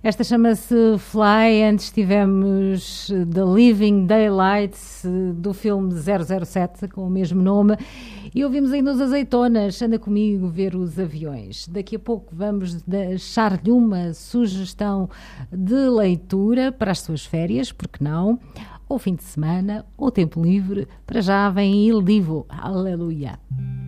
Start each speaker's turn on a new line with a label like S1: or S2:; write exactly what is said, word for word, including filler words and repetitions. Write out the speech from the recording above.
S1: Esta chama-se Fly, antes tivemos The Living Daylights, do filme zero zero sete, com o mesmo nome, e ouvimos ainda os Azeitonas, Anda Comigo Ver os Aviões. Daqui a pouco vamos deixar-lhe uma sugestão de leitura para as suas férias, porque não, ou fim de semana, ou tempo livre. Para já vem Il Divo, aleluia.